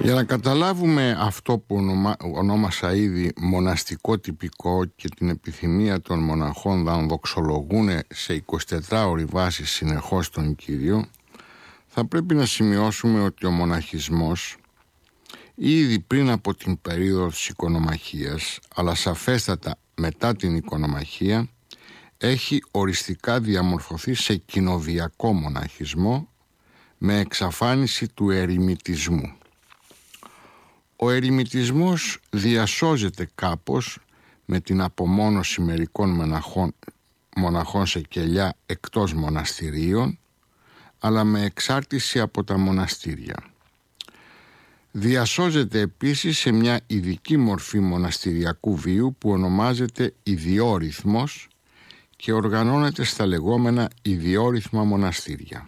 Για να καταλάβουμε αυτό που ονόμασα ήδη μοναστικό τυπικό και την επιθυμία των μοναχών να δοξολογούν σε 24ωρη βάση συνεχώς τον Κύριο, θα πρέπει να σημειώσουμε ότι ο μοναχισμός ήδη πριν από την περίοδο της οικονομαχίας, αλλά σαφέστατα μετά την οικονομαχία, έχει οριστικά διαμορφωθεί σε κοινοβιακό μοναχισμό με εξαφάνιση του ερημιτισμού. Ο ερημιτισμός διασώζεται κάπως με την απομόνωση μερικών μοναχών σε κελιά εκτός μοναστηρίων, αλλά με εξάρτηση από τα μοναστήρια. Διασώζεται επίσης σε μια ειδική μορφή μοναστηριακού βίου που ονομάζεται ιδιόρυθμος και οργανώνεται στα λεγόμενα ιδιόρυθμα μοναστήρια.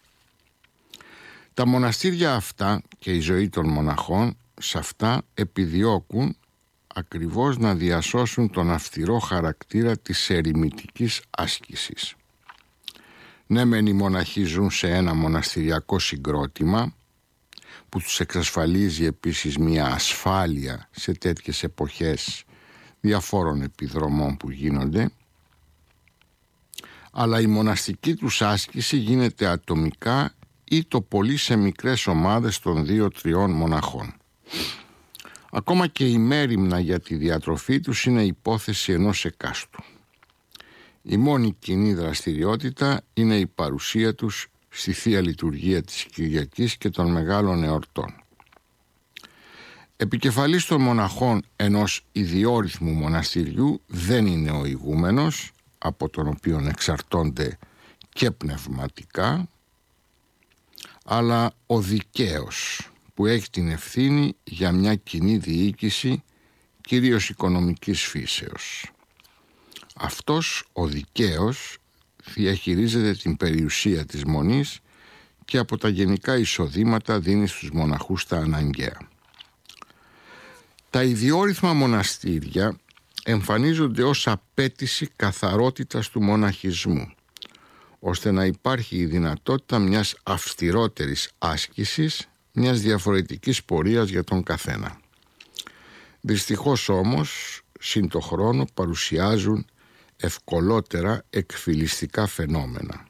Τα μοναστήρια αυτά και η ζωή των μοναχών σε αυτά επιδιώκουν ακριβώς να διασώσουν τον αυστηρό χαρακτήρα της ερημιτικής άσκησης. Ναι μεν οι μοναχοί ζουν σε ένα μοναστηριακό συγκρότημα που τους εξασφαλίζει επίσης μια ασφάλεια σε τέτοιες εποχές διαφόρων επιδρομών που γίνονται, αλλά η μοναστική τους άσκηση γίνεται ατομικά ή το πολύ σε μικρές ομάδες των 2-3 μοναχών. Ακόμα και η μέριμνα για τη διατροφή τους είναι υπόθεση ενός εκάστου. Η μόνη κοινή δραστηριότητα είναι η παρουσία τους στη Θεία Λειτουργία της Κυριακής και των μεγάλων εορτών. Επικεφαλής των μοναχών ενός ιδιόρυθμου μοναστηριού δεν είναι ο ηγούμενος, από τον οποίο εξαρτώνται και πνευματικά, αλλά ο δικαίος που έχει την ευθύνη για μια κοινή διοίκηση, κυρίως οικονομικής φύσεως. Αυτός ο δικαίος διαχειρίζεται την περιουσία της μονής και από τα γενικά εισοδήματα δίνει στους μοναχούς τα αναγκαία. Τα ιδιόρυθμα μοναστήρια εμφανίζονται ως απέτηση καθαρότητας του μοναχισμού, ώστε να υπάρχει η δυνατότητα μιας αυστηρότερης άσκησης, μιας διαφορετικής πορείας για τον καθένα. Δυστυχώς όμως, συν το χρόνο παρουσιάζουν ευκολότερα εκφυλιστικά φαινόμενα.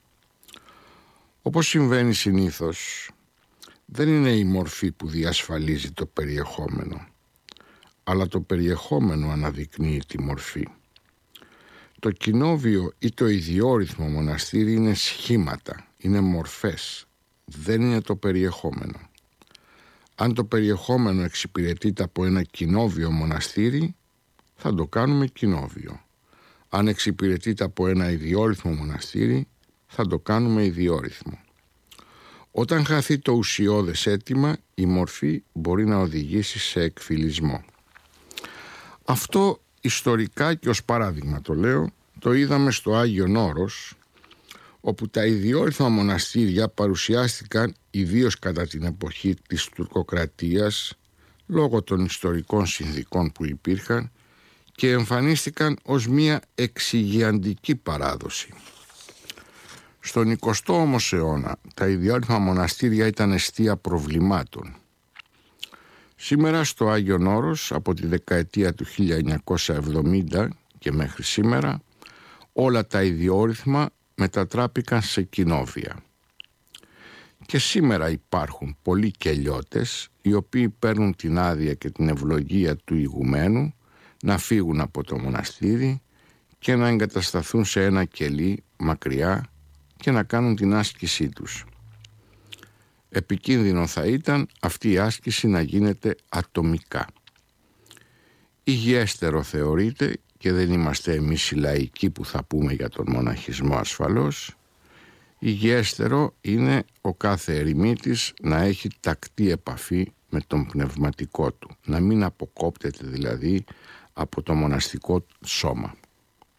Όπως συμβαίνει συνήθως, δεν είναι η μορφή που διασφαλίζει το περιεχόμενο, αλλά το περιεχόμενο αναδεικνύει τη μορφή. Το κοινόβιο ή το ιδιόρυθμο μοναστήρι είναι σχήματα, είναι μορφές, δεν είναι το περιεχόμενο. Αν το περιεχόμενο εξυπηρετείται από ένα κοινόβιο μοναστήρι, θα το κάνουμε κοινόβιο. Αν εξυπηρετείται από ένα ιδιόρυθμο μοναστήρι, θα το κάνουμε ιδιόρυθμο. Όταν χαθεί το ουσιώδες αίτημα, η μορφή μπορεί να οδηγήσει σε εκφυλισμό. Αυτό ιστορικά και ως παράδειγμα το λέω, το είδαμε στο Άγιον Όρος, όπου τα ιδιόρυθμα μοναστήρια παρουσιάστηκαν ιδίως κατά την εποχή της τουρκοκρατίας, λόγω των ιστορικών συνθηκών που υπήρχαν, και εμφανίστηκαν ως μια εξυγιαντική παράδοση. Στον 20ο όμως αιώνα τα ιδιόρυθμα μοναστήρια ήταν εστία προβλημάτων. Σήμερα στο Άγιον Όρος, από τη δεκαετία του 1970 και μέχρι σήμερα, όλα τα ιδιόρυθμα μετατράπηκαν σε κοινόβια. Και σήμερα υπάρχουν πολλοί κελιώτες οι οποίοι παίρνουν την άδεια και την ευλογία του ηγουμένου να φύγουν από το μοναστήρι και να εγκατασταθούν σε ένα κελί μακριά και να κάνουν την άσκησή τους. Επικίνδυνο θα ήταν αυτή η άσκηση να γίνεται ατομικά. Υγιέστερο θεωρείται, και δεν είμαστε εμείς οι λαϊκοί που θα πούμε για τον μοναχισμό ασφαλώς, υγιέστερο είναι ο κάθε ερημίτης να έχει τακτή επαφή με τον πνευματικό του, να μην αποκόπτεται δηλαδή από το μοναστικό σώμα.